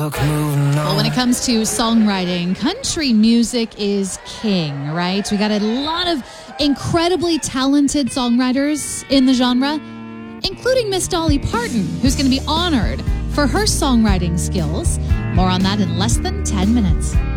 book moving on. Well, when it comes to songwriting, country music is king, right? We got a lot of incredibly talented songwriters in the genre, including Miss Dolly Parton, who's going to be honored for her songwriting skills. More on that in less than 10 minutes.